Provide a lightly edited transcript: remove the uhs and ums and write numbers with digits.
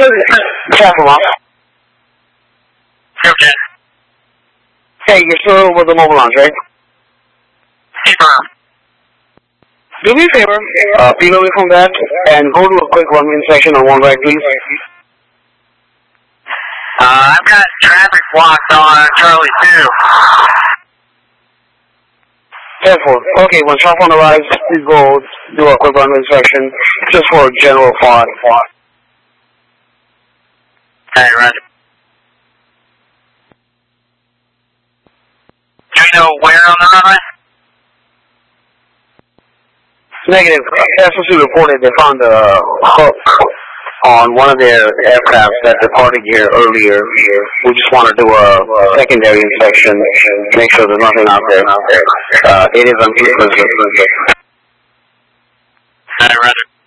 Careful, Okay. Hey, you're still with the mobile launch, right? Confirm. Do me a favor, peel away from that and go to a quick one inspection on one right, please. I've got traffic blocked on Charlie 2. Careful. Okay, when shop on arrives, please go do a quick run inspection just for general thought. Hey, Roger. Do you know where on the runway? Negative. SOC reported they found a hook on one of their aircraft that departed here earlier. We just want to do a secondary inspection, make sure there's nothing out there. It is unclear. Hey, Roger.